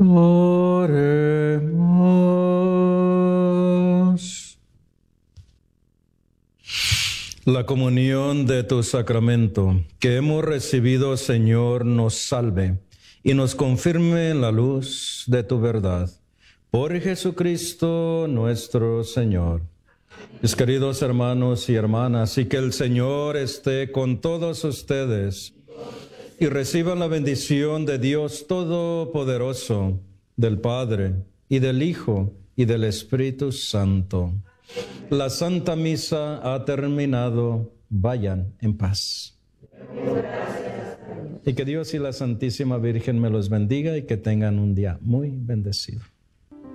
Oremos. La comunión de tu sacramento que hemos recibido, Señor, nos salve y nos confirme en la luz de tu verdad. Por Jesucristo nuestro Señor. Mis queridos hermanos y hermanas, y que el Señor esté con todos ustedes y reciban la bendición de Dios Todopoderoso, del Padre, y del Hijo, y del Espíritu Santo. La Santa Misa ha terminado. Vayan en paz. Y que Dios y la Santísima Virgen me los bendiga y que tengan un día muy bendecido.